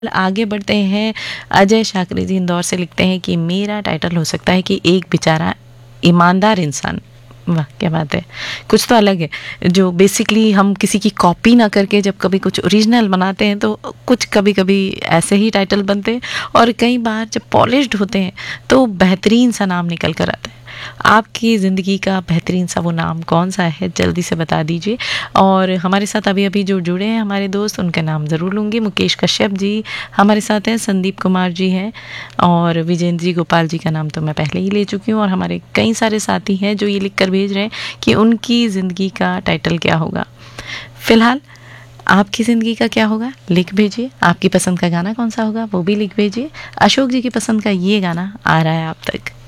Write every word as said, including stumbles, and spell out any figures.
आगे बढ़ते हैं। अजय शाकरी जी इंदौर से लिखते हैं कि मेरा टाइटल हो सकता है कि एक बेचारा ईमानदार इंसान। वाह क्या बात है, कुछ तो अलग है। जो बेसिकली हम किसी की कॉपी ना करके जब कभी कुछ ओरिजिनल बनाते हैं तो कुछ कभी कभी ऐसे ही टाइटल बनते हैं, और कई बार जब पॉलिश्ड होते हैं तो बेहतरीन सा नाम निकल कर आता है। आपकी ज़िंदगी का बेहतरीन सा वो नाम कौन सा है, जल्दी से बता दीजिए। और हमारे साथ अभी अभी जो जुड़े हैं हमारे दोस्त, उनका नाम ज़रूर लूँगी। मुकेश कश्यप जी हमारे साथ हैं, संदीप कुमार जी हैं, और विजेंद्र जी गोपाल जी का नाम तो मैं पहले ही ले चुकी हूँ। और हमारे कई सारे साथी हैं जो ये लिख कर भेज रहे हैं कि उनकी ज़िंदगी का टाइटल क्या होगा। फ़िलहाल आपकी ज़िंदगी का क्या होगा, लिख भेजिए। आपकी पसंद का गाना कौन सा होगा वो भी लिख भेजिए। अशोक जी की पसंद का ये गाना आ रहा है आप तक।